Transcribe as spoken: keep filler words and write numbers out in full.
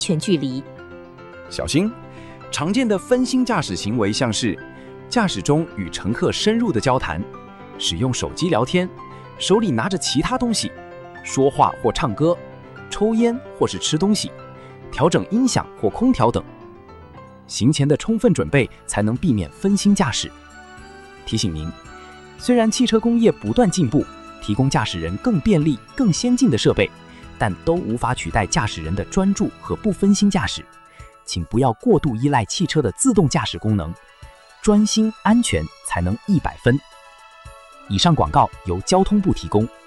全距离。 小心，常见的分心驾驶行为像是驾驶中与乘客深入的交谈，使用手机聊天，手里拿着其他东西，说话或唱歌，抽烟或是吃东西，调整音响或空调等。行前的充分准备才能避免分心驾驶。提醒您，虽然汽车工业不断进步，提供驾驶人更便利、更先进的设备，但都无法取代驾驶人的专注和不分心驾驶。请不要过度依赖汽车的自动驾驶功能，专心安全才能一百分。以上广告由交通部提供。